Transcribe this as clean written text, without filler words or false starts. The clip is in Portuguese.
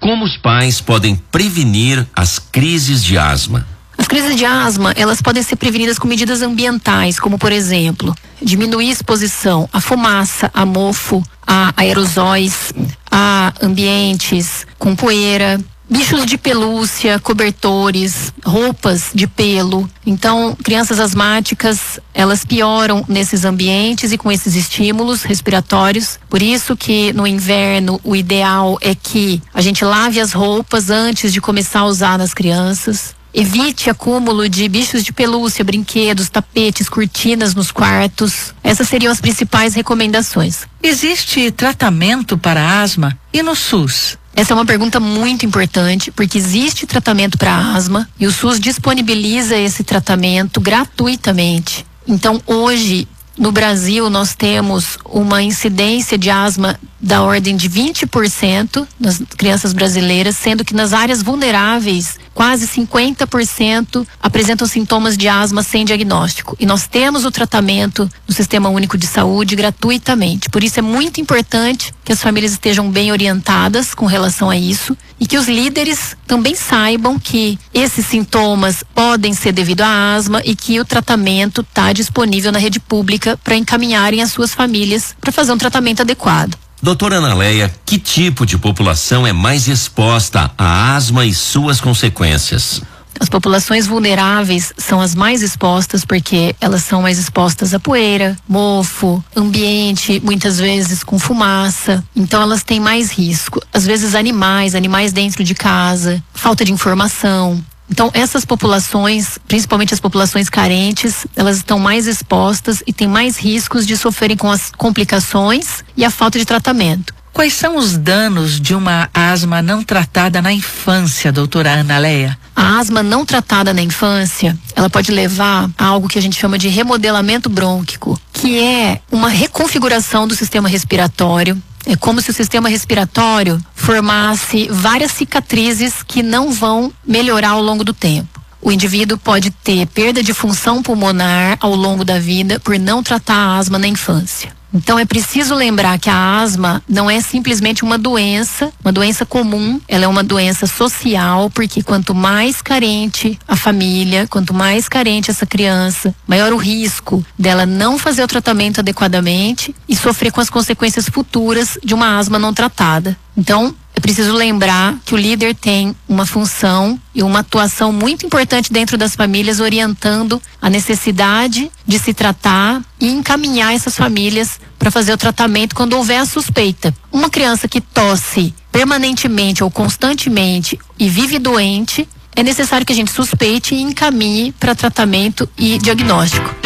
Como os pais podem prevenir as crises de asma? As crises de asma, elas podem ser prevenidas com medidas ambientais, como por exemplo, diminuir a exposição à fumaça, a mofo, a aerosóis, a ambientes com poeira, bichos de pelúcia, cobertores, roupas de pelo. Então, crianças asmáticas, elas pioram nesses ambientes e com esses estímulos respiratórios. Por isso que no inverno o ideal é que a gente lave as roupas antes de começar a usar nas crianças. Evite acúmulo de bichos de pelúcia, brinquedos, tapetes, cortinas nos quartos. Essas seriam as principais recomendações. Existe tratamento para asma? E no SUS? Essa é uma pergunta muito importante, porque existe tratamento para asma e o SUS disponibiliza esse tratamento gratuitamente. Então, hoje, no Brasil, nós temos uma incidência de asma da ordem de 20% nas crianças brasileiras, sendo que nas áreas vulneráveis, quase 50% apresentam sintomas de asma sem diagnóstico. E nós temos o tratamento do Sistema Único de Saúde gratuitamente. Por isso é muito importante que as famílias estejam bem orientadas com relação a isso e que os líderes também saibam que esses sintomas podem ser devido à asma e que o tratamento está disponível na rede pública para encaminharem as suas famílias para fazer um tratamento adequado. Doutora Analéia, que tipo de população é mais exposta à asma e suas consequências? As populações vulneráveis são as mais expostas porque elas são mais expostas a poeira, mofo, ambiente, muitas vezes com fumaça. Então elas têm mais risco. Às vezes animais dentro de casa, falta de informação. Então essas populações, principalmente as populações carentes, elas estão mais expostas e têm mais riscos de sofrerem com as complicações e a falta de tratamento. Quais são os danos de uma asma não tratada na infância, doutora Analéia? A asma não tratada na infância, ela pode levar a algo que a gente chama de remodelamento brônquico, que é uma reconfiguração do sistema respiratório. É como se o sistema respiratório formasse várias cicatrizes que não vão melhorar ao longo do tempo. O indivíduo pode ter perda de função pulmonar ao longo da vida por não tratar a asma na infância. Então é preciso lembrar que a asma não é simplesmente uma doença comum, ela é uma doença social, porque quanto mais carente a família, quanto mais carente essa criança, maior o risco dela não fazer o tratamento adequadamente e sofrer com as consequências futuras de uma asma não tratada. Então, é preciso lembrar que o líder tem uma função e uma atuação muito importante dentro das famílias, orientando a necessidade de se tratar e encaminhar essas famílias para fazer o tratamento quando houver a suspeita. Uma criança que tosse permanentemente ou constantemente e vive doente, é necessário que a gente suspeite e encaminhe para tratamento e diagnóstico.